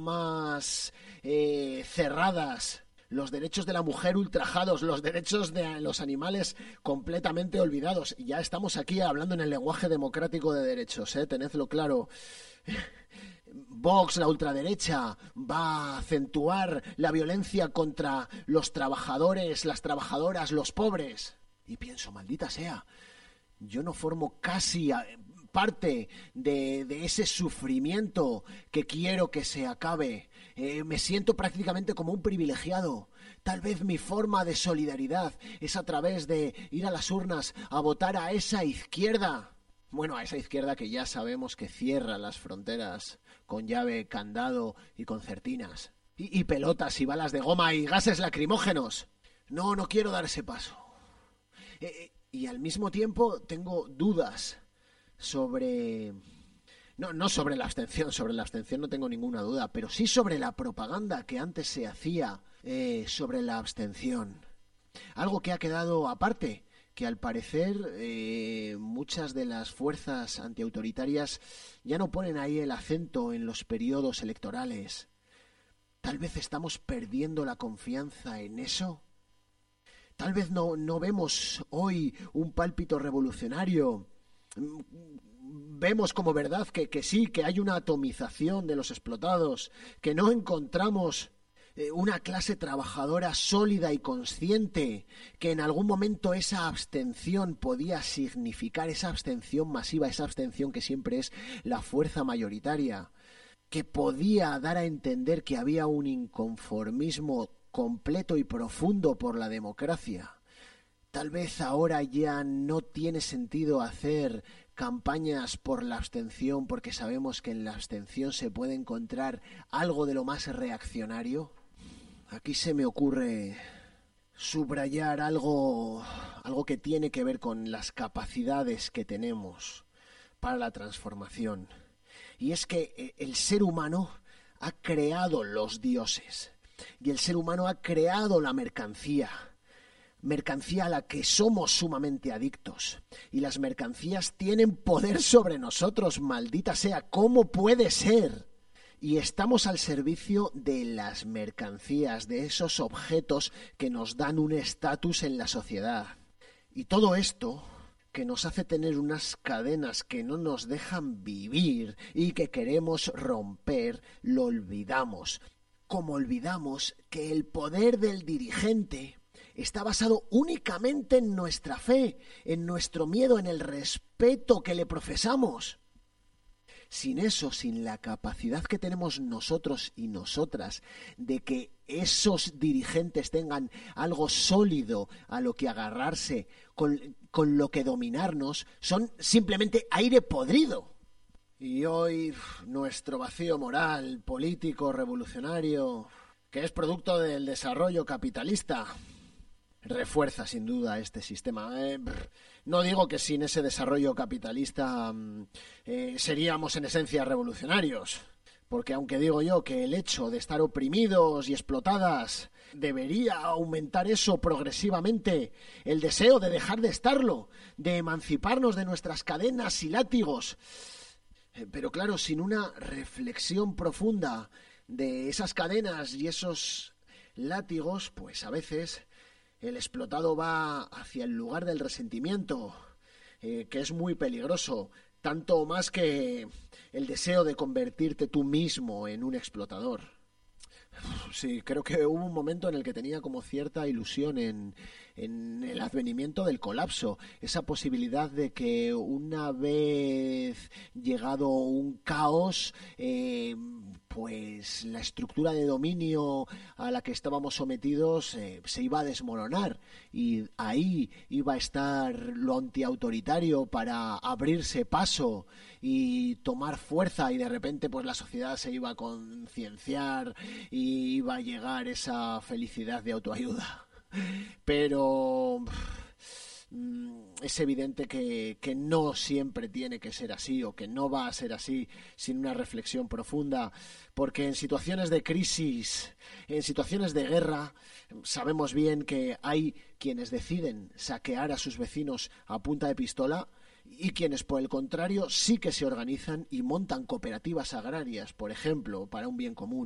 más cerradas, los derechos de la mujer ultrajados, los derechos de los animales completamente olvidados. Ya estamos aquí hablando en el lenguaje democrático de derechos, tenedlo claro. Vox, la ultraderecha, va a acentuar la violencia contra los trabajadores, las trabajadoras, los pobres. Y pienso, maldita sea, yo no formo casi parte de ese sufrimiento que quiero que se acabe. Me siento prácticamente como un privilegiado. Tal vez mi forma de solidaridad es a través de ir a las urnas a votar a esa izquierda. Bueno, a esa izquierda que ya sabemos que cierra las fronteras con llave, candado y concertinas. Y pelotas y balas de goma y gases lacrimógenos. No quiero dar ese paso. Y al mismo tiempo tengo dudas sobre... No sobre la abstención no tengo ninguna duda, pero sí sobre la propaganda que antes se hacía sobre la abstención. Algo que ha quedado aparte, que al parecer muchas de las fuerzas antiautoritarias ya no ponen ahí el acento en los periodos electorales. Tal vez estamos perdiendo la confianza en eso. Tal vez no vemos hoy un pálpito revolucionario. Vemos como verdad que sí, que hay una atomización de los explotados, que no encontramos una clase trabajadora sólida y consciente, que en algún momento esa abstención podía significar, esa abstención masiva, esa abstención que siempre es la fuerza mayoritaria, que podía dar a entender que había un inconformismo completo y profundo por la democracia. Tal vez ahora ya no tiene sentido hacer campañas por la abstención porque sabemos que en la abstención se puede encontrar algo de lo más reaccionario. Aquí se me ocurre subrayar algo que tiene que ver con las capacidades que tenemos para la transformación. Y es que el ser humano ha creado los dioses y el ser humano ha creado la mercancía a la que somos sumamente adictos. Y las mercancías tienen poder sobre nosotros, maldita sea. ¿Cómo puede ser? Y estamos al servicio de las mercancías, de esos objetos que nos dan un estatus en la sociedad. Y todo esto que nos hace tener unas cadenas que no nos dejan vivir y que queremos romper, lo olvidamos. Como olvidamos que el poder del dirigente está basado únicamente en nuestra fe, en nuestro miedo, en el respeto que le profesamos. Sin eso, sin la capacidad que tenemos nosotros y nosotras de que esos dirigentes tengan algo sólido a lo que agarrarse, con lo que dominarnos, son simplemente aire podrido. Y hoy nuestro vacío moral, político, revolucionario, que es producto del desarrollo capitalista, refuerza sin duda este sistema. No digo que sin ese desarrollo capitalista seríamos en esencia revolucionarios, porque aunque digo yo que el hecho de estar oprimidos y explotadas debería aumentar eso progresivamente, el deseo de dejar de estarlo, de emanciparnos de nuestras cadenas y látigos. Pero claro, sin una reflexión profunda de esas cadenas y esos látigos, pues a veces el explotado va hacia el lugar del resentimiento, que es muy peligroso, tanto más que el deseo de convertirte tú mismo en un explotador. Sí, creo que hubo un momento en el que tenía como cierta ilusión en el advenimiento del colapso, esa posibilidad de que una vez llegado un caos, pues la estructura de dominio a la que estábamos sometidos se iba a desmoronar y ahí iba a estar lo antiautoritario para abrirse paso y tomar fuerza, y de repente pues la sociedad se iba a concienciar y iba a llegar esa felicidad de autoayuda. Pero es evidente que no siempre tiene que ser así, o que no va a ser así sin una reflexión profunda, porque en situaciones de crisis, en situaciones de guerra, sabemos bien que hay quienes deciden saquear a sus vecinos a punta de pistola y quienes, por el contrario, sí que se organizan y montan cooperativas agrarias, por ejemplo, para un bien común.